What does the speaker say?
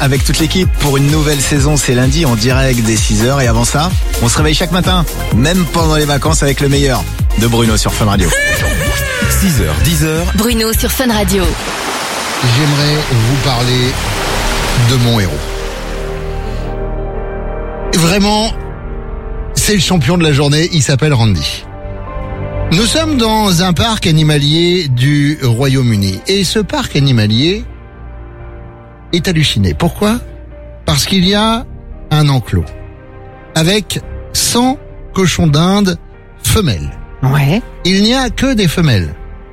avec toute l'équipe pour une nouvelle saison. C'est lundi en direct dès 6h. Et avant ça, on se réveille chaque matin, même pendant les vacances, avec le meilleur de Bruno sur Fun Radio. 6h, 10h. Bruno sur Fun Radio. J'aimerais vous parler de mon héros. Vraiment, c'est le champion de la journée, il s'appelle Randy. Nous sommes dans un parc animalier du Royaume-Uni. Et ce parc animalier est halluciné. Pourquoi ? Parce qu'il y a un enclos avec 100 cochons d'Inde femelles. Ouais. Il n'y a que des femelles.